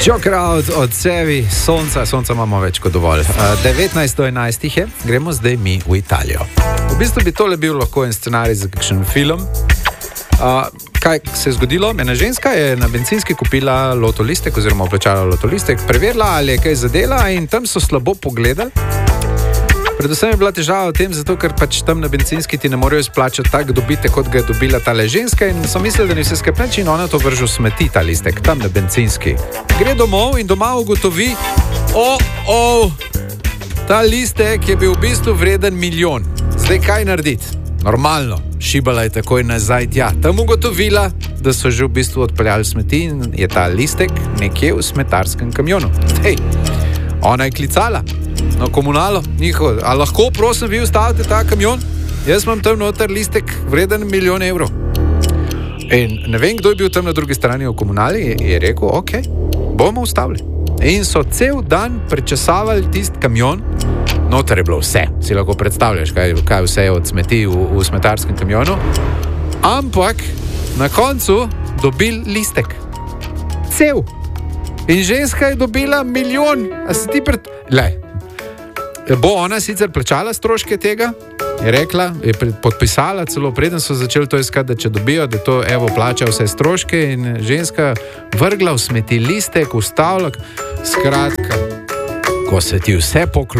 Joker od Sevi, sonca imamo več kot dovolj. 19:11 je, gremo zdaj mi v Italijo. V bistvu bi tole bil lahko en scenarij za kakšen film. Kaj se je zgodilo? Ena ženska je na bencinski kupila lotolistek oziroma vplačala lotolistek, preverila, ali je kaj zadela in tam so slabo pogledali. Predvsem je bila težava v tem, zato ker pač tam na bencinski ti ne morejo izplačati tak dobitek, kot ga je dobila tale ženska in so mislili, da ni vse sklepneč in ona to vrže v smeti, ta listek, tam na bencinski. Gre domov in doma ugotovi, ta listek je bil v bistvu vreden 1 milijon. Zdaj kaj narediti? Normalno, šibala je takoj nazaj tja. Tam ugotovila, da so že v bistvu odpeljali smeti in je ta listek nekje v smetarskem kamionu. Hej, ona je klicala na komunalo, njihovo, a lahko prosim vi ustavite ta kamion? Jaz imam tam noter listek vreden 1 milijon evrov. In ne vem, kdo je bil tam na drugi strani v komunali, je rekel, ok, bomo ustavili. In so cel dan prečesavali tist kamion, noter je bilo vse, si lahko predstavljaš, kaj vse je od smeti v smetarskem kamionu, ampak na koncu dobil listek. Cel. In ženska je dobila 1 milijon. A si ti bo ona sicer plačala stroške tega? Je rekla, je podpisala celo, preden so začeli to iskati, da če dobijo, da to evo plača vse stroške in ženska vrgla v smeti listek, ustavila, skratka, ko se ti vse